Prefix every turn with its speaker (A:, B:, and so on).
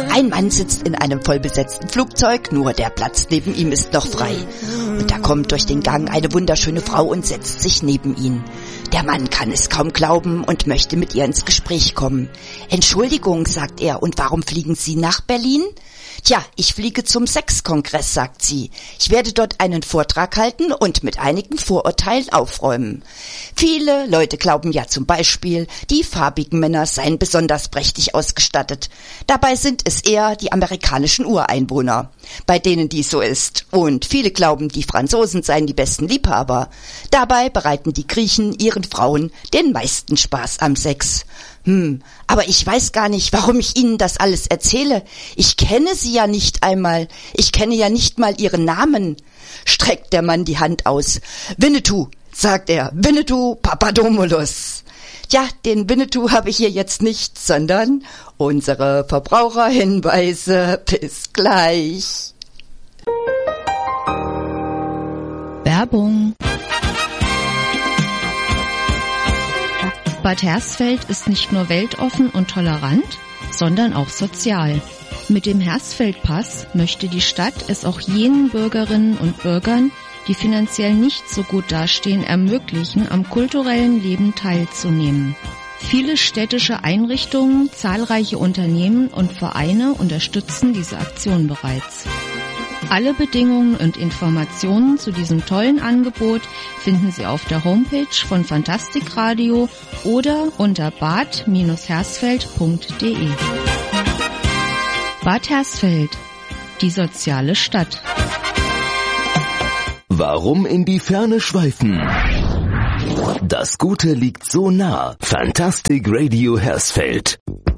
A: Ein Mann sitzt in einem vollbesetzten Flugzeug, nur der Platz neben ihm ist noch frei. Und da kommt durch den Gang eine wunderschöne Frau und setzt sich neben ihn. Der Mann kann es kaum glauben und möchte mit ihr ins Gespräch kommen. Entschuldigung, sagt er, und warum fliegen Sie nach Berlin? Tja, ich fliege zum Sexkongress, sagt sie. Ich werde dort einen Vortrag halten und mit einigen Vorurteilen aufräumen. Viele Leute glauben ja zum Beispiel, die farbigen Männer seien besonders prächtig ausgestattet. Dabei sind es eher die amerikanischen Ureinwohner, bei denen dies so ist. Und viele glauben, die Franzosen seien die besten Liebhaber. Dabei bereiten die Griechen ihren Frauen den meisten Spaß am Sex. Aber ich weiß gar nicht, warum ich Ihnen das alles erzähle. Ich kenne Sie ja nicht einmal. Ich kenne ja nicht mal Ihren Namen. Streckt der Mann die Hand aus. Winnetou, sagt er. Winnetou Papadomoulos. Ja, den Winnetou habe ich hier jetzt nicht, sondern unsere Verbraucherhinweise. Bis gleich.
B: Werbung. Bad Hersfeld ist nicht nur weltoffen und tolerant, sondern auch sozial. Mit dem Hersfeld-Pass möchte die Stadt es auch jenen Bürgerinnen und Bürgern, die finanziell nicht so gut dastehen, ermöglichen, am kulturellen Leben teilzunehmen. Viele städtische Einrichtungen, zahlreiche Unternehmen und Vereine unterstützen diese Aktion bereits. Alle Bedingungen und Informationen zu diesem tollen Angebot finden Sie auf der Homepage von Fantastikradio oder unter bad-hersfeld.de. Bad Hersfeld, die soziale Stadt.
C: Warum in die Ferne schweifen? Das Gute liegt so nah. Fantastic Radio Hersfeld.